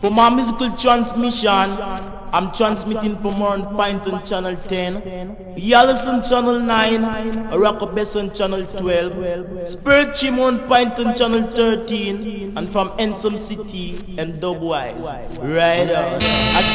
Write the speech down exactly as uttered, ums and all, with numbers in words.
For my musical transmission, I'm transmitting from on Pinton Channel ten, Yellowson Channel nine, Rockabesson Channel twelve, Spirit Chimon Pinton Channel thirteen, and from Ensom City and Dubwise. Right on.